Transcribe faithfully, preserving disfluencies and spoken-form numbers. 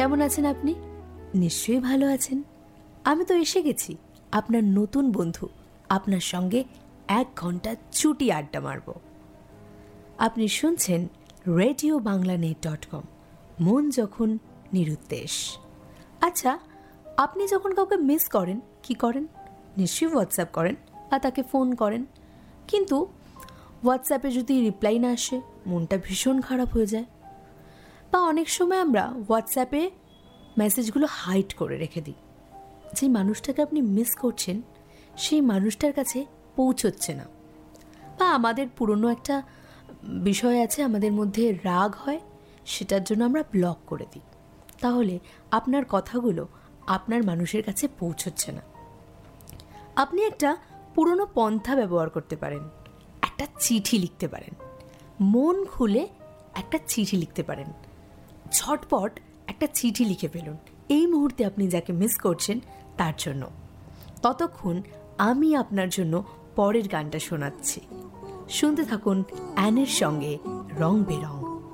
কেমন আছেন আপনি? নিশ্চয়ই ভালো আছেন। আমি তো এসে গেছি, আপনার নতুন বন্ধু। আপনার সঙ্গে এক ঘন্টা ছুটি আড্ডা মারব। আপনি শুনছেন radio Bangla net dot com, মন যখন নিরুদ্দেশ। আচ্ছা, আপনি যখন কাউকে মিস করেন কি করেন? নিশ্চয়ই হোয়াটসঅ্যাপ করেন বা তাকে ফোন করেন। কিন্তু হোয়াটসঅ্যাপে যদি রিপ্লাই না আসে, মনটা ভীষণ খারাপ হয়ে যায়। বা অনেক সময় আমরা হোয়াটসঅ্যাপে মেসেজগুলো হাইড করে রেখে দিই। যে মানুষটাকে আপনি মিস করছেন সেই মানুষটার কাছে পৌঁছচ্ছে না। বা আমাদের পুরনো একটা বিষয় আছে, আমাদের মধ্যে রাগ হয়, সেটার জন্য আমরা ব্লক করে দিই। তাহলে আপনার কথাগুলো আপনার মানুষের কাছে পৌঁছচ্ছে না। আপনি একটা পুরনো পন্থা ব্যবহার করতে পারেন। একটা চিঠি লিখতে পারেন। মন খুলে একটা চিঠি লিখতে পারেন। ঝটপট একটা চিঠি লিখে ফেলুন এই মুহূর্তে আপনি যাকে মিস করছেন তার জন্য। ততক্ষণ আমি আপনার জন্য পরের গানটা শোনাচ্ছি। শুনতে থাকুন অ্যানের সঙ্গে রং বেরং।